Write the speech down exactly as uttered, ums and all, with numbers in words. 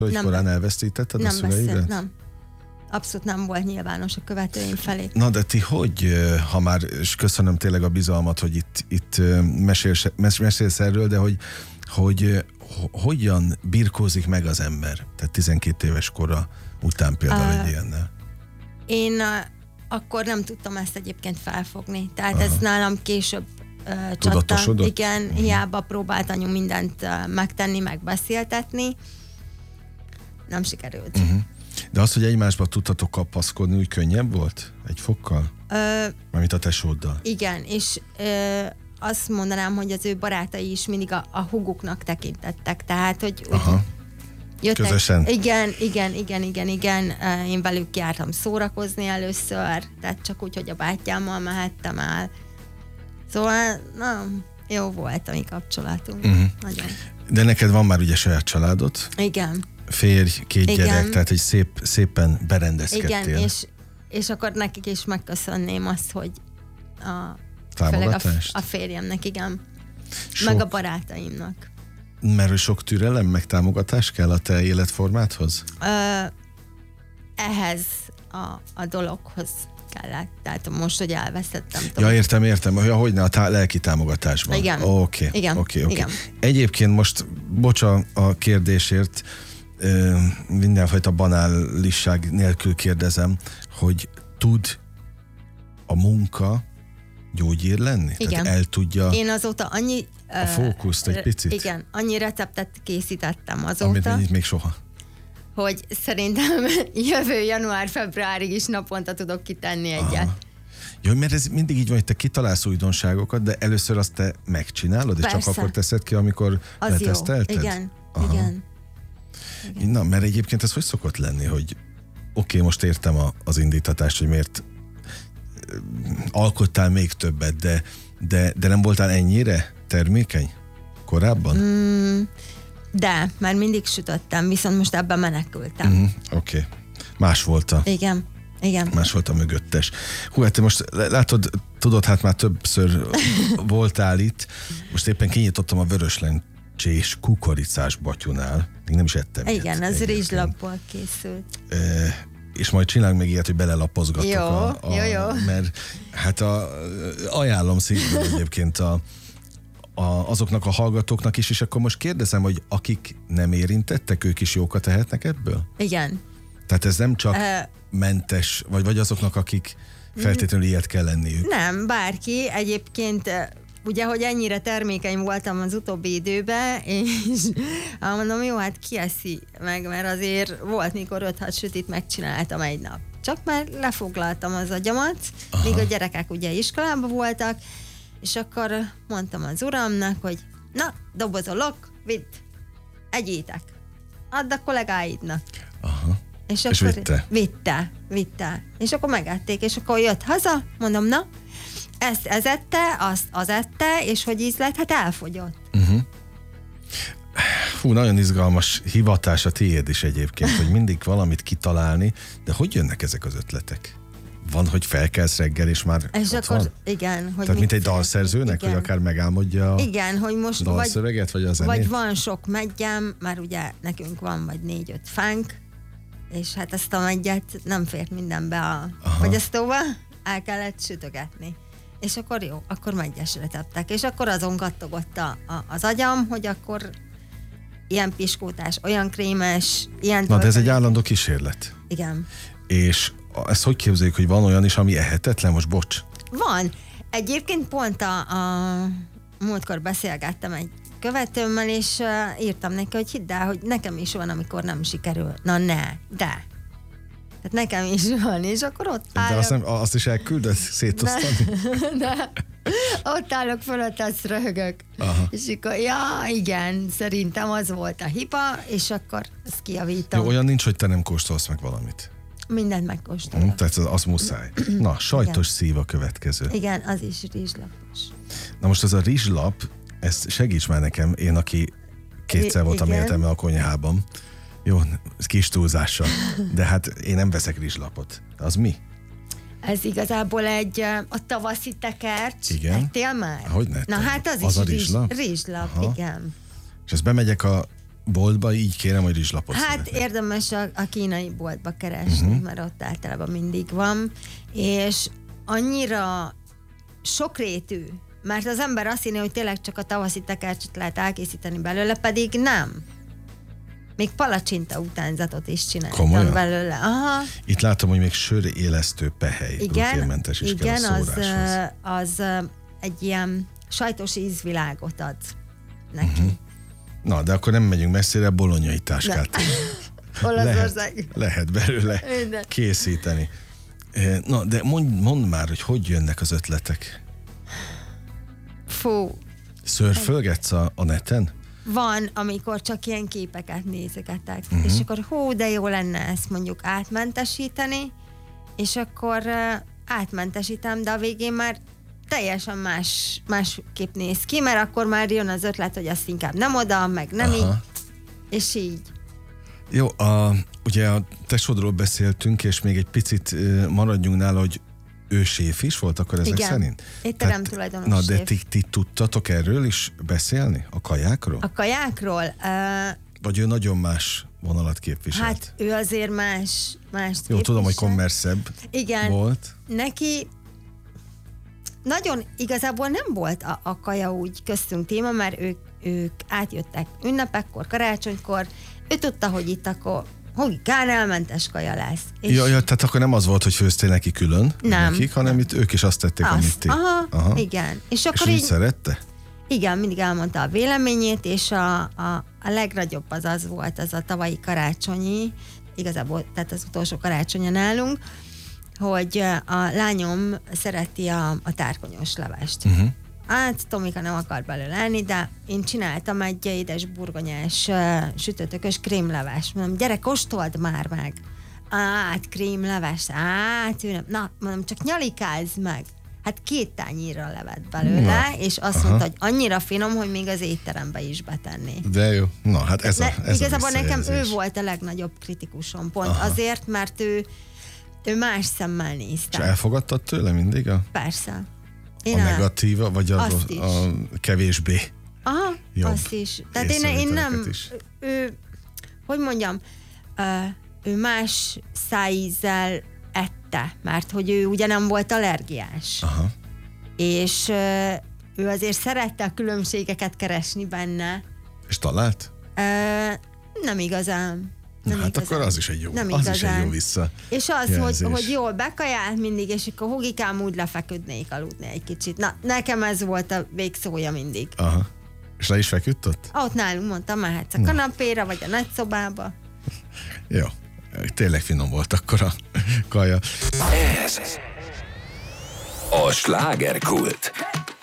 hogy nem, korán elvesztítetted a nem szüleidet? beszélt, nem. Abszolút nem volt nyilvános a követőim felé. Na de ti hogy, ha már, és köszönöm tényleg a bizalmat, hogy itt, itt mesélsz, mesélsz erről, de hogy, hogy hogyan birkózik meg az ember? Tehát tizenkét éves kora után például uh, egy ilyennel. Én uh, akkor nem tudtam ezt egyébként felfogni. Tehát Aha. ez nálam később uh, tudatosodott? Igen, uh-huh. hiába próbált anyu mindent uh, megtenni, megbeszéltetni. Nem sikerült. Uh-huh. De az, hogy egymásba tudtatok kapaszkodni, úgy könnyebb volt? Egy fokkal? Ö, Mármint a tesóddal. Igen, és ö, azt mondanám, hogy az ő barátai is mindig a, a huguknak tekintettek. Tehát, hogy Aha. jöttek, közösen. Igen, igen, igen, igen, igen. Én velük jártam szórakozni először, tehát csak úgy, hogy a bátyámmal mehettem el. Szóval, na, jó volt a mi kapcsolatunk. Uh-huh. Nagyon. De neked van már ugye saját családod? Igen. Férj, két Igen. gyerek, tehát hogy szép, szépen berendezkedtél. Igen, és, és akkor nekik is megköszönném azt, hogy a, támogatást? A, a férjemnek, igen. Sok, meg a barátaimnak. Mert sok türelem, meg támogatás kell a te életformádhoz? Ö, ehhez a, a dologhoz kellett. Tehát most, hogy elvesztettem. Tudom. Ja, értem, értem. Ja, hogyne a tá- lelki támogatásban. Igen. Oké, okay. igen. Okay, okay. igen. Egyébként most, bocsa a kérdésért, mindenfajta banálisság nélkül kérdezem, hogy tud a munka gyógyír lenni? Igen. Tehát el tudja Én azóta annyi... a fókuszt egy picit? Igen, annyi receptet készítettem azóta. Amit még soha. Hogy szerintem jövő január-februárig is naponta tudok kitenni egyet. Aha. Jó, mert ez mindig így van, hogy te kitalálsz újdonságokat, de először azt te megcsinálod, és Persze. csak akkor teszed ki, amikor az letesztelted? jó, igen, Aha. igen. igen. Na, mert egyébként ez hogy szokott lenni, hogy oké, okay, most értem a, az indítatást, hogy miért alkottál még többet, de, de, de nem voltál ennyire termékeny korábban? Mm, de, mert mindig sütöttem, viszont most ebben menekültem. Mm, oké. Okay. Más volt a... Igen. Igen. Más volt a mögöttes. Hú, hát te most látod, tudod, hát már többször voltál itt. Most éppen kinyitottam a vöröslencsés kukoricás batyunál. Még nem is ettem. Igen, ilyet, ez rizslapból készült. E, és majd csinálunk még ilyet, hogy belelapozgatok. Jó, a, a, jó, jó. Mert hát a, ajánlom szívből egyébként a, a, azoknak a hallgatóknak is, és akkor most kérdezem, hogy akik nem érintettek, ők is jókat tehetnek ebből? Igen. Tehát ez nem csak... Uh, mentes, vagy, vagy azoknak, akik feltétlenül ilyet kell lenniük? Nem, bárki. Egyébként ugye, hogy ennyire termékeny voltam az utóbbi időben, és mondom, jó, hát ki eszi meg, mert azért volt, mikor öt-hat sütit megcsináltam egy nap. Csak már lefoglaltam az agyamat, aha. míg a gyerekek ugye iskolában voltak, és akkor mondtam az uramnak, hogy na, dobozolok, vidd, egyétek, add a kollégáidnak. Aha. És, és akkor vitte? Vitte, vitte. És akkor megették, és akkor jött haza, mondom, na, ezt ez ette, azt az ette, és hogy íz lett, hát elfogyott. Uh-huh. Fú, nagyon izgalmas hivatás a tiéd is egyébként, hogy mindig valamit kitalálni, de hogy jönnek ezek az ötletek? Van, hogy felkelsz reggel, és már és ott akkor, van? igen. Hogy Tehát mint egy szeretnék. dalszerzőnek, igen. hogy akár megálmodja a igen, hogy most dalszöveget, vagy, vagy a zenét? Vagy van sok meggyem, már ugye nekünk van vagy négy-öt fánk, és hát ezt a meggyet nem fért mindenbe a fogyasztóba, el kellett sütögetni. És akkor jó, akkor meggyesre tettek. És akkor azon kattogott a, a, az agyam, hogy akkor ilyen piskótás, olyan krémes, ilyen... Na, de ez egy állandó kísérlet. Igen. És ezt hogy képzeljük, hogy van olyan is, ami ehetetlen? Most bocs. Van. Egyébként pont a, a múltkor beszélgettem egy követőmmel, és uh, írtam neki, hogy hidd el, hogy nekem is van, amikor nem sikerül. Na ne, de. Tehát nekem is van, és akkor ott állok. De azt, nem, azt is elküldöd szétosztani? De, ott állok fölött, azt röhögök. Aha. És akkor, ja, igen, szerintem az volt a hiba, és akkor ezt kijavítom. Jó, olyan nincs, hogy te nem kóstolsz meg valamit. Mindent megkóstolok. Hm, tehát az, az muszáj. Na, sajtos igen. Szív a következő. Igen, az is rizslapos. Na most az a rizslap, ezt segíts már nekem, én, aki kétszer voltam igen. életemben a konyhában. Jó, ez kis túlzással. De hát én nem veszek rizslapot. Az mi? Ez igazából egy a tavaszi tekercs. Igen. Ettél már? Hogyne? Na hát az, az is a rizslap? Rizslap, aha. igen. És ezt bemegyek a boltba így kérem, hogy rizslapot Hát szeretnék. érdemes a, a kínai boltba keresni, uh-huh. mert ott általában mindig van, és annyira sokrétű, mert az ember azt hinné, hogy tényleg csak a tavaszi tekercset lehet elkészíteni belőle, pedig nem. Még palacsinta utánzatot is csináltam Komolyan? belőle. Aha. Itt látom, hogy még sörélesztő pehely, gluténmentes is igen, kell a az, szóráshoz. az egy ilyen sajtos ízvilágot ad neki. Uh-huh. Na, de akkor nem megyünk messzire, bolonyai táskát. Olaszország. Lehet, lehet belőle Minden. készíteni. Na, de mondd, mondd már, hogy hogy jönnek az ötletek. Fú. Szörfölgetsz a, a neten? Van, amikor csak ilyen képeket nézegetek, uh-huh. és akkor hú, de jó lenne ezt mondjuk átmentesíteni, és akkor uh, átmentesítem, de a végén már teljesen más, másképp néz ki, mert akkor már jön az ötlet, hogy azt inkább nem oda, meg nem Aha. így, és így. Jó, a, ugye a tesódról beszéltünk, és még egy picit uh, maradjunk nála, hogy ő séf is volt akkor ezek Igen. szerint? Étterem tulajdonos Na, de séf. ti, ti tudtatok erről is beszélni? A kajákról? A kajákról? Uh, Vagy ő nagyon más vonalat képviselt? Hát ő azért más, más Jó, képvisel. tudom, hogy kommerszebb Igen. volt. Neki nagyon igazából nem volt a, a kaja úgy köztünk téma, mert ők, ők átjöttek ünnepekkor, karácsonykor, ő tudta, hogy itt akkor hogy kánelmentes kaja lesz. És Ja, ja, tehát akkor nem az volt, hogy főztél neki külön, nem, nekik, hanem nem. itt ők is azt tették, azt, amit ti. aha, Aha. igen. És És akkor úgy így, szerette? igen, mindig elmondta a véleményét, és a, a, a legnagyobb az az volt, az a tavalyi karácsonyi, igazából, tehát az utolsó karácsonya nálunk, hogy a lányom szereti a, a tárkonyos levest. Uh-huh. Hát Tomika nem akar belőle lenni, de én csináltam egy édes burgonyás uh, sütőtökös krémleves. Mondom, gyere, kóstold már meg. Át, krémleves, át, ő nem. Na, mondom, csak nyalikázz meg. Hát két tányérra levett belőle, Na, és azt aha. mondta, hogy annyira finom, hogy még az étterembe is betenné. De jó. Na, hát ez ne, a ez Igazából a nekem ő volt a legnagyobb kritikusom, pont aha. azért, mert ő, ő más szemmel nézte. És elfogadtad tőle mindig a, Persze. Én a negatíva, vagy a, a, a kevésbé Aha, jobb azt is. Tehát én, én nem, is. ő, hogy mondjam, ő más szájízzel ette, mert hogy ő ugye nem volt allergiás. Aha. És ő azért szerette a különbségeket keresni benne. És talált? Nem igazán. Nem hát igazán. akkor az is egy jó, nem az igazán. is egy jó vissza. És az, hogy, hogy jól bekajált mindig, és akkor hugikám úgy lefeküdnék aludni egy kicsit. Na, nekem ez volt a végszója mindig. Aha. És le is feküdt ott? Ott nálunk mondtam, mehetsz a kanapéra, vagy a nagyszobába. Jó. Tényleg finom volt akkor a kaja. Ez a slágerkult.